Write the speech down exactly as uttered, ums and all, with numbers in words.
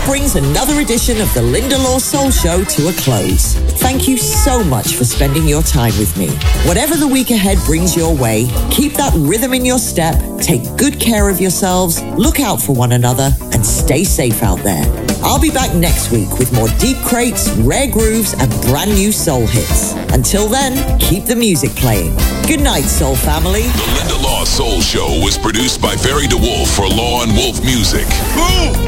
that brings another edition of the Linda Law Soul Show to a close. Thank you so much for spending your time with me. Whatever the week ahead brings your way, keep that rhythm in your step, take good care of yourselves, look out for one another, and stay safe out there. I'll be back next week with more deep crates, rare grooves, and brand new soul hits. Until then, keep the music playing. Good night, Soul family. The Linda Law Soul Show was produced by Barry DeWolf for Law and Wolf Music. Boom!